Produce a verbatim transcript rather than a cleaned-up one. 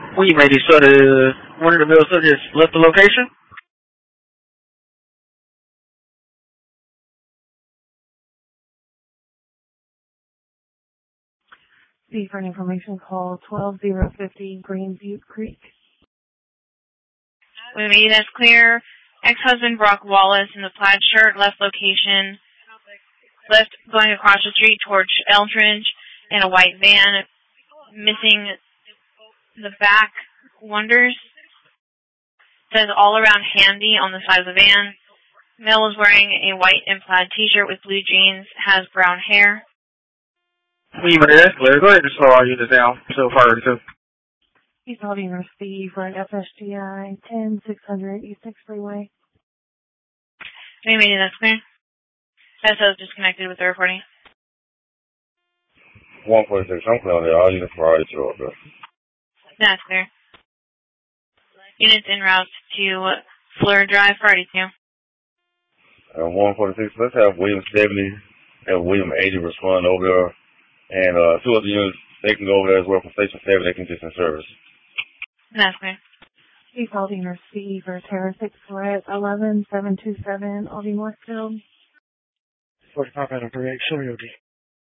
We made it so the one of the bills just left the location. See for information, call twelve zero fifty Green Butte Creek. We made it clear. Ex-husband Brock Wallace in the plaid shirt left location, left going across the street towards Eldridge in a white van, missing the back wonders. Says all around handy on the side of the van. Male was wearing a white and plaid t-shirt with blue jeans, has brown hair. We made it clear. Go ahead and slow our units down so far too. He's holding your speed for an F S G I ten six hundred East sixth Freeway. We made it clear. S O is disconnected with the recording. one forty-six, I'm clear on there. All units are already showed up. That's clear. Units en route to Fleur Drive for Friday two. Uh, one forty-six, let's have William seventy and William eighty respond over there. And uh, two other units, they can go over there as well from Station seven. They can just in service. That's clear. He's holding your speed for Terra six Red eleven seven two seven Audi Northfield. forty-five out of thirty-eight, show me O D.